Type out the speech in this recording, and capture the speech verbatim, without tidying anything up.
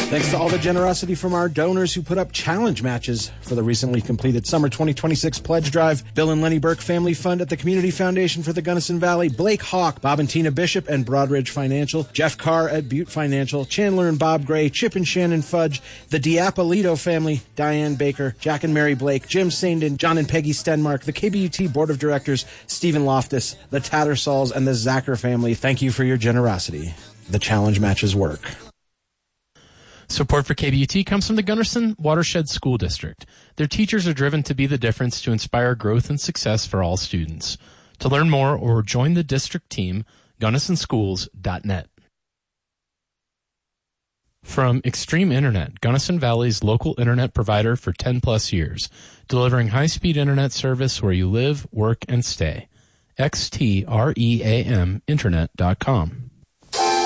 Thanks to all the generosity from our donors who put up challenge matches for the recently completed Summer twenty twenty-six Pledge Drive. Bill and Lenny Burke Family Fund at the Community Foundation for the Gunnison Valley. Blake Hawk, Bob and Tina Bishop and Broadridge Financial. Jeff Carr at Butte Financial. Chandler and Bob Gray. Chip and Shannon Fudge. The Diapolito family. Diane Baker. Jack and Mary Blake. Jim Saindon. John and Peggy Stenmark. The K B U T Board of Directors. Stephen Loftus. The Tattersalls and the Zacher family. Thank you for your generosity. The challenge matches work. Support for K B U T comes from the Gunnison Watershed School District. Their teachers are driven to be the difference to inspire growth and success for all students. To learn more or join the district team, gunnison schools dot net. From Extreme Internet, Gunnison Valley's local internet provider for ten plus years, delivering high-speed internet service where you live, work, and stay. X T R E A M Internet dot com.